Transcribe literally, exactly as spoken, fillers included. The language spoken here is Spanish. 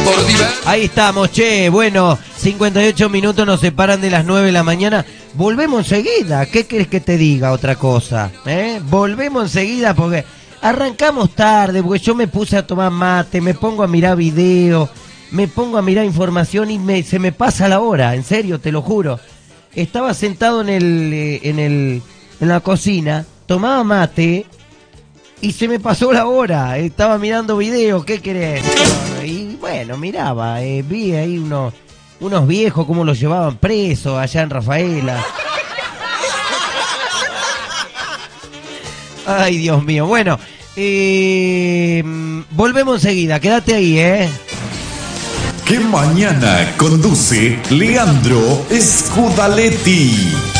por Diver. Ahí estamos, che. Bueno, cincuenta y ocho minutos nos separan de las nueve de la mañana. Volvemos enseguida. ¿Qué querés que te diga otra cosa? ¿Eh? Volvemos enseguida porque arrancamos tarde, porque yo me puse a tomar mate, me pongo a mirar video, me pongo a mirar información y me, se me pasa la hora. En serio, te lo juro. Estaba sentado en el, eh, en el, en la cocina, tomaba mate y se me pasó la hora. Estaba mirando video, ¿qué querés? Y bueno, miraba, eh, vi ahí unos, unos viejos cómo los llevaban presos allá en Rafaela. Ay, Dios mío. Bueno, eh, volvemos enseguida, quédate ahí, ¿eh? Que mañana conduce Leandro Scudaletti.